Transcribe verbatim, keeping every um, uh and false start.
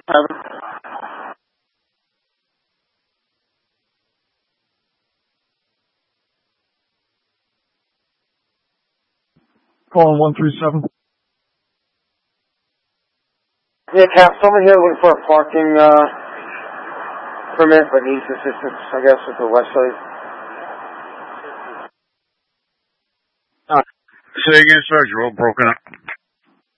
Seven. Calling one three seven. Yeah, Cap, someone here looking for a parking uh, permit, but needs assistance, I guess, with the west side. Uh, say again, sir. You're all broken up.